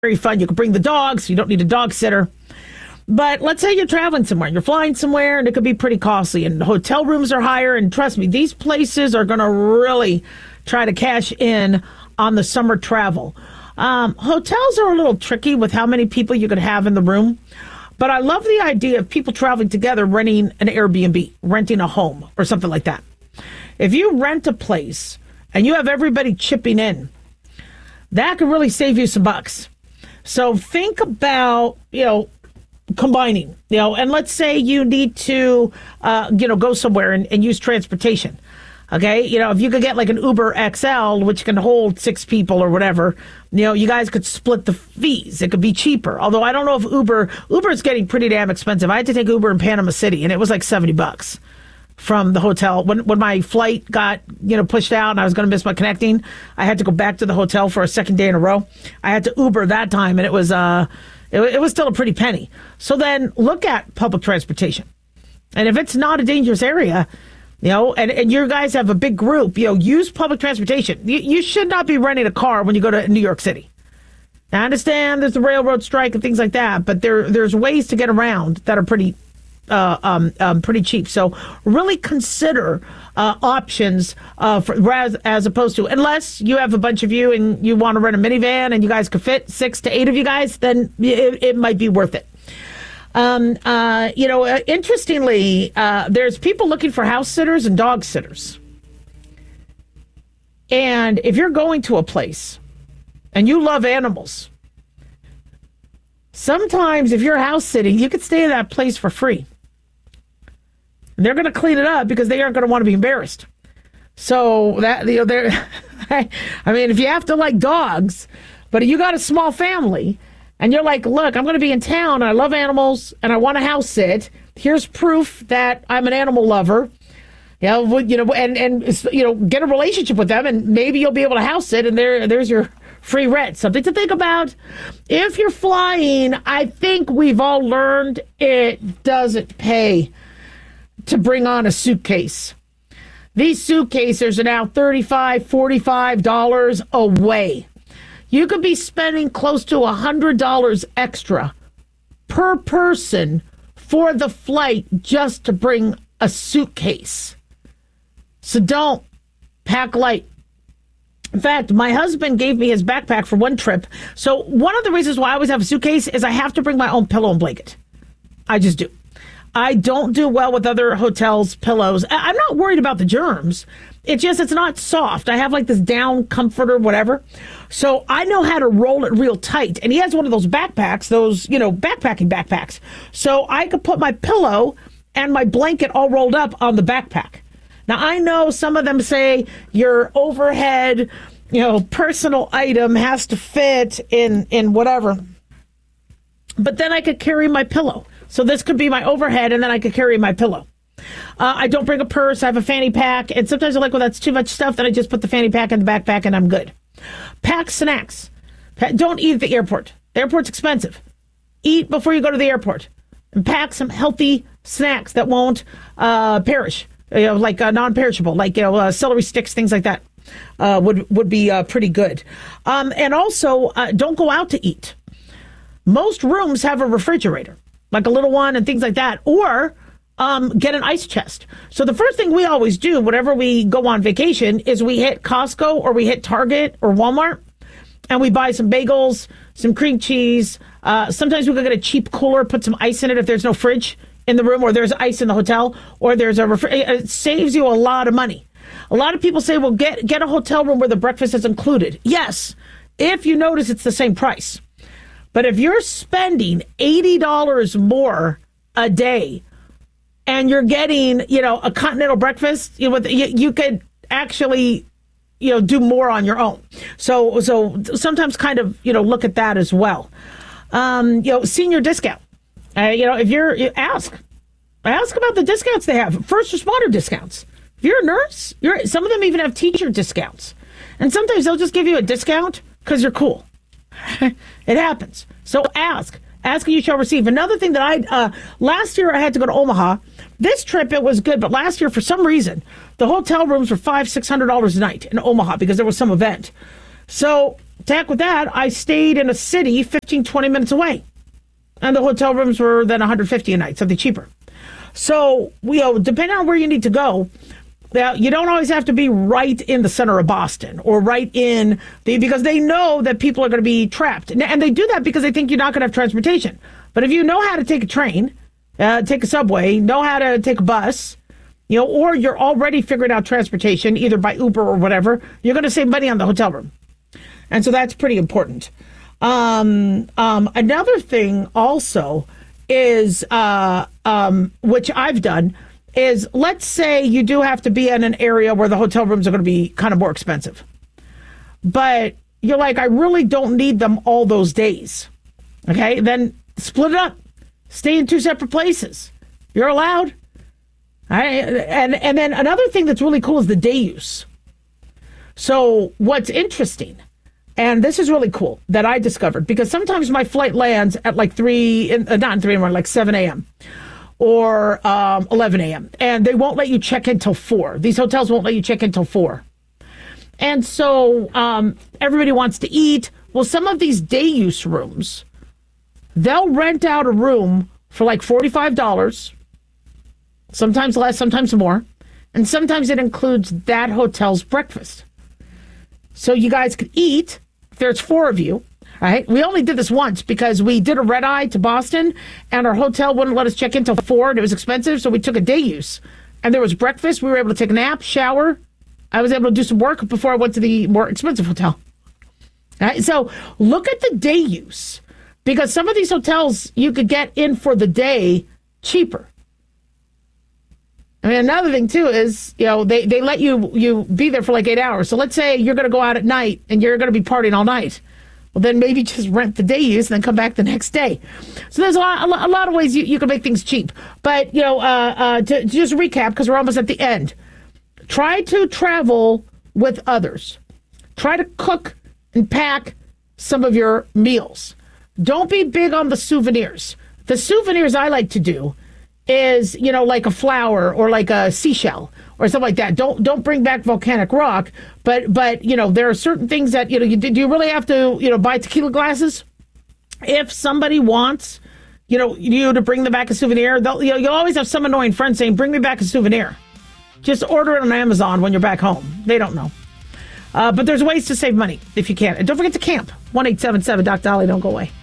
very fun. You can bring the dogs. You don't need a dog sitter. But let's say you're traveling somewhere, you're flying somewhere, and it could be pretty costly, and hotel rooms are higher. And trust me, these places are going to really try to cash in on the summer travel. Hotels are a little tricky with how many people you could have in the room. But I love the idea of people traveling together, renting an Airbnb, renting a home or something like that. If you rent a place and you have everybody chipping in, that could really save you some bucks. So think about, combining, and let's say you need to, go somewhere and use transportation. Okay. If you could get like an Uber XL, which can hold 6 people or whatever, you guys could split the fees. It could be cheaper. Although I don't know if Uber's getting pretty damn expensive. I had to take Uber in Panama City and it was like $70 from the hotel. When my flight got, pushed out and I was going to miss my connecting, I had to go back to the hotel for a second day in a row. I had to Uber that time and it was still a pretty penny. So then look at public transportation. And if it's not a dangerous area, and you guys have a big group, use public transportation. You should not be renting a car when you go to New York City. Now, I understand there's the railroad strike and things like that, but there's ways to get around that are pretty cheap. So really consider options as opposed to, unless you have a bunch of you and you want to rent a minivan and you guys could fit 6 to 8 of you guys, then it might be worth it. Interestingly, there's people looking for house sitters and dog sitters. And if you're going to a place and you love animals, sometimes if you're house sitting, you could stay in that place for free. And they're going to clean it up because they aren't going to want to be embarrassed. So that, if you have to like dogs, but you got a small family, and you're like, look, I'm going to be in town, and I love animals, and I want to house sit. Here's proof that I'm an animal lover. Get a relationship with them, and maybe you'll be able to house sit, and there's your free rent. Something to think about. If you're flying, I think we've all learned it doesn't pay to bring on a suitcase. These suitcases are now $35, $45 away. You could be spending close to $100 extra per person for the flight just to bring a suitcase. So don't pack light. In fact, my husband gave me his backpack for one trip. So one of the reasons why I always have a suitcase is I have to bring my own pillow and blanket. I just do. I don't do well with other hotels' pillows. I'm not worried about the germs. It's not soft. I have like this down comforter, whatever. So I know how to roll it real tight. And he has one of those backpacks, backpacking backpacks. So I could put my pillow and my blanket all rolled up on the backpack. Now, I know some of them say your overhead, personal item has to fit in whatever. But then I could carry my pillow. So this could be my overhead, and then I could carry my pillow. I don't bring a purse. I have a fanny pack. And sometimes I'm like, well, that's too much stuff. Then I just put the fanny pack in the backpack, and I'm good. Pack snacks. Don't eat at the airport. The airport's expensive. Eat before you go to the airport. And pack some healthy snacks that won't perish, like non-perishable, like celery sticks, things like that would be pretty good. And also, don't go out to eat. Most rooms have a refrigerator, like a little one and things like that, or get an ice chest. So the first thing we always do whenever we go on vacation is we hit Costco or we hit Target or Walmart, and we buy some bagels, some cream cheese. Sometimes we go get a cheap cooler, put some ice in it if there's no fridge in the room, or there's ice in the hotel, or there's it saves you a lot of money. A lot of people say, well, get a hotel room where the breakfast is included. Yes, if you notice it's the same price. But if you're spending $80 more a day and you're getting, a continental breakfast, you could actually, do more on your own. So sometimes kind of, look at that as well. Senior discount. If you ask about the discounts they have. First responder discounts. If you're a nurse, some of them even have teacher discounts. And sometimes they'll just give you a discount because you're cool. It happens. So ask and you shall receive. Another thing that last year I had to go to Omaha. This trip, it was good, but last year, for some reason, the hotel rooms were $500-$600 a night in Omaha because there was some event. So to heck with that, I stayed in a city 15, 20 minutes away. And the hotel rooms were then $150 a night, something cheaper. So, depending on where you need to go, you don't always have to be right in the center of Boston or right in because they know that people are going to be trapped. And they do that because they think you're not going to have transportation. But if you know how to take a train, take a subway, know how to take a bus, or you're already figuring out transportation, either by Uber or whatever, you're going to save money on the hotel room. And so that's pretty important. Another thing also is, which I've done, is let's say you do have to be in an area where the hotel rooms are going to be kind of more expensive. But you're like, I really don't need them all those days. Okay, then split it up. Stay in 2 separate places. You're allowed. All right? And then another thing that's really cool is the day use. So what's interesting, and this is really cool that I discovered, because sometimes my flight lands at like 7 a.m. or 11 a.m. And they won't let you check in till 4. These hotels won't let you check in till 4. And so everybody wants to eat. Well, some of these day use rooms, they'll rent out a room for like $45, sometimes less, sometimes more. And sometimes it includes that hotel's breakfast. So you guys could eat. There's 4 of you. Right? We only did this once because we did a red eye to Boston and our hotel wouldn't let us check in till 4 and it was expensive. So we took a day use and there was breakfast. We were able to take a nap, shower. I was able to do some work before I went to the more expensive hotel. Right? So look at the day use, because some of these hotels you could get in for the day cheaper. I mean, another thing too is, they let you be there for like 8 hours. So let's say you're going to go out at night and you're going to be partying all night. Well, then maybe just rent the day use and then come back the next day. So there's a lot of ways you can make things cheap. But, to just recap, because we're almost at the end, try to travel with others. Try to cook and pack some of your meals. Don't be big on the souvenirs. The souvenirs I like to do is, like a flower or like a seashell or something like that. Don't bring back volcanic rock, but there are certain things that, do you really have to, buy tequila glasses? If somebody wants, you to bring them back a souvenir, you'll always have some annoying friend saying, bring me back a souvenir. Just order it on Amazon when you're back home. They don't know. But there's ways to save money if you can. And don't forget to camp. 1-877-DOC-DOLLY. Don't go away.